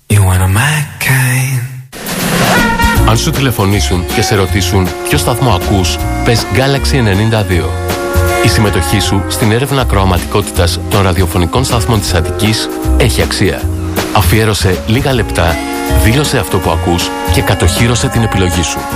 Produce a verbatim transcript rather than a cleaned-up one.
Αν σου τηλεφωνήσουν και σε ρωτήσουν ποιο σταθμό ακούς, πες Galaxy ενενήντα δύο. Η συμμετοχή σου στην έρευνα ακροαματικότητας των ραδιοφωνικών σταθμών της Αττικής έχει αξία. Αφιέρωσε λίγα λεπτά, δήλωσε αυτό που ακούς και κατοχύρωσε την επιλογή σου.